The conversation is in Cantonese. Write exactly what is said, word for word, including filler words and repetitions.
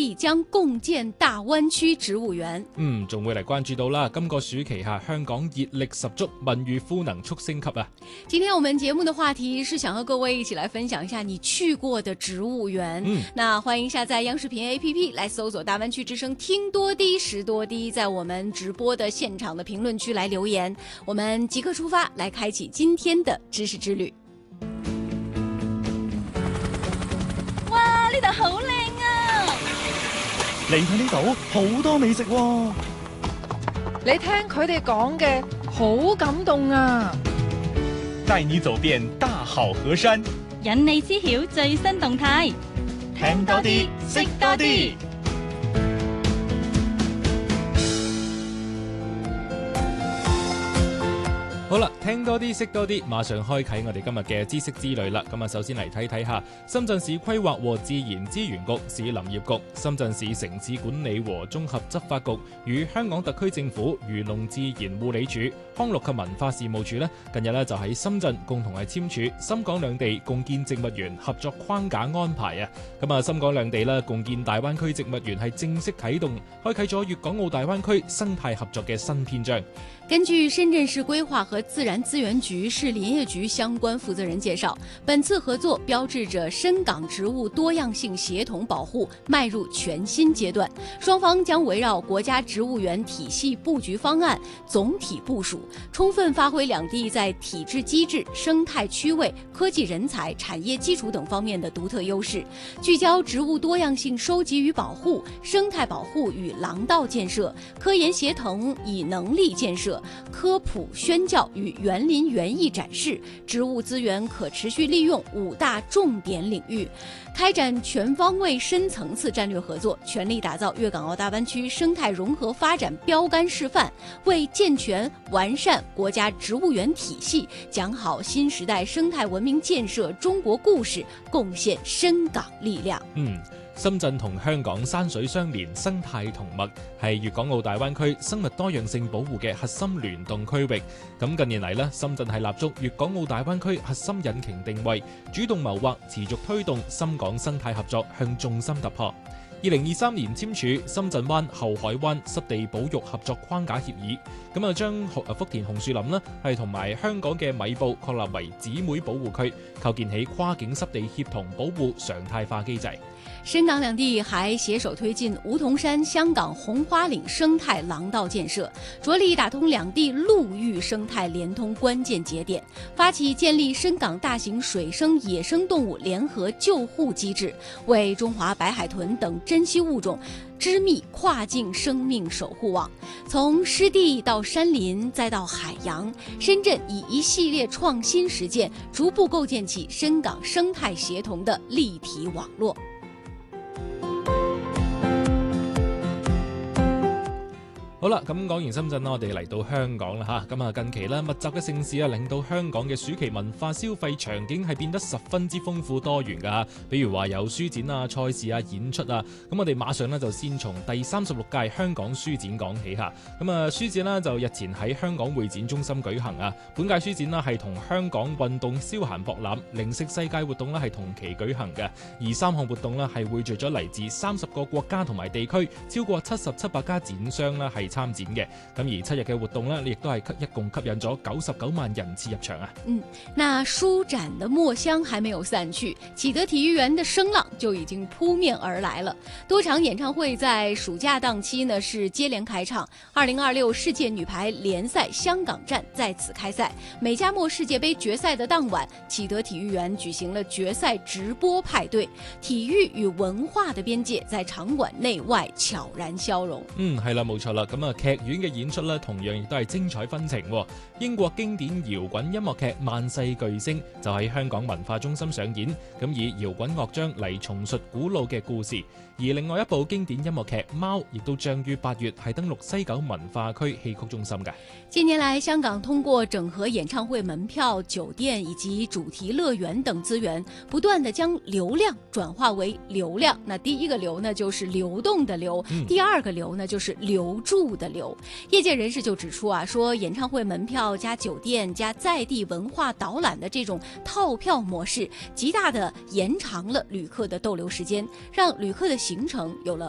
地將共建大灣區植物園。 嗯，仲會嚟關注到啦，今個暑期下香港熱力十足，文娛賦能促升級啊！ 今天我們節目的話題是想和各位一起來分享一下你去過的植物園。嗯，那歡迎下載央視頻 A P P 來搜索大灣區之聲聽多啲食多啲，在我們直播的現場的評論區來留言，我們即刻出發來開啟今天的知識之旅。 哇，呢度好靚啊！ 嚟睇呢度好多美食喎。 你聽佢哋講嘅好感動啊！ 帶你走遍大好河山， 引你知曉最新動態， 聽多啲，識多啲。 好啦，聽多啲識多啲，馬上開啟我哋今日嘅知識之旅啦。咁啊，首先嚟睇睇下深圳市規劃和自然資源局、市林業局、深圳市城市管理和綜合執法局與香港特區政府漁農自然護理署、康樂及文化事務署呢，近日呢就喺深圳共同係簽署深港兩地共建植物園合作框架安排啊。咁啊，深港兩地呢共建大灣區植物園係正式啟動，開啟咗粵港澳大灣區生態合作嘅新篇章。 根據深圳市規劃和自然資源局市林業局相關負責人介紹，本次合作標誌着深港植物多樣性協同保護邁入全新階段，雙方將圍繞國家植物園體系佈局方案總體部署，充分發揮兩地在體制機制、生態區位、科技人才、產業基礎等方面的獨特優勢，聚焦植物多樣性收集與保護、生態保護與廊道建設、科研協同與能力建設、科普宣教與園林園藝展示、植物資源可持續利用五大重點領域，開展全方位深層次戰略合作，全力打造粵港澳大灣區生態融合發展標杆示範，為健全完善國家植物園體系、講好新時代生態文明建設中國故事貢獻深港力量。 嗯。深圳同香港山水相連，生態同脈，係粵港澳大灣區生物多樣性保護嘅核心聯動區域。咁近年嚟呢，深圳係立足粵港澳大灣區核心引擎定位，主動謀劃，持續推動深港生態合作向重心突破。二零二三年簽署深圳灣後海灣濕地保育合作框架協議，咁啊將福田紅樹林呢係同埋香港嘅米埔確立為姊妹保護區，構建起跨境濕地協同保護常態化機制。 深港兩地還攜手推進梧桐山香港紅花嶺生態廊道建設，着力打通兩地陸域生態連通關鍵節點，發起建立深港大型水生野生動物聯合救護機制，為中華白海豚等珍稀物種織密跨境生命守護網。從濕地到山林再到海洋，深圳以一系列創新實踐，逐步構建起深港生態協同的立體網絡。 好啦，咁講完深圳啦，我哋嚟到香港啦吓。咁啊，近期咧密集嘅盛事啊，令到香港嘅暑期文化消費場景係變得十分之豐富多元噶。比如話有書展啊、賽事啊、演出啊。咁我哋馬上咧就先從第三十六屆香港書展講起吓。咁啊，書展呢就日前喺香港會展中心舉行啊。本屆書展呢係同香港運動消閒博覽、零食世界活動呢係同期舉行嘅。而三項活動呢係匯聚咗嚟自三十個國家同埋地區，超過七十七百家展商呢係參展嘅。咁而七日嘅活動呢，亦都係一共吸引咗九十九萬人次入場啊。 嗯，那書展的墨香還沒有散去，啟德體育園的聲浪就已經撲面而來了。多場演唱會在暑假檔期呢是接連開唱。二零二六世界女排聯賽香港站在此開賽，美加墨世界盃決賽的當晚，啟德體育園舉行了決賽直播派對，體育與文化的邊界在場館內外悄然消融。 嗯，係啦，冇錯啦。咁啊，劇院嘅演出呢，同樣亦都係精彩紛呈。英國經典搖滾音樂劇《萬世巨星》就喺香港文化中心上演，咁以搖滾樂章嚟重述古老嘅故事。而另外一部經典音樂劇《貓》亦都將於八月係登陸西九文化區戲曲中心嘅。 近年來，香港通過整合演唱會門票、酒店以及主題樂園等資源，不斷地將流量轉化為流量。那第一個流呢，就是流動的流；嗯、第二個流呢，就是留住的流。業界人士就指出啊，說演唱會門票加酒店加在地文化導覽的這種套票模式，極大地延長了旅客的逗留時間，讓旅客的行程有了